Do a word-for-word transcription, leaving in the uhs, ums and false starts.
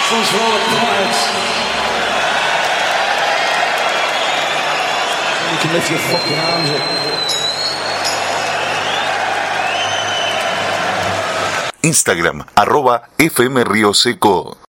One's for all the pirates. You can lift your fucking arms up. Instagram, arroba F M Río Seco.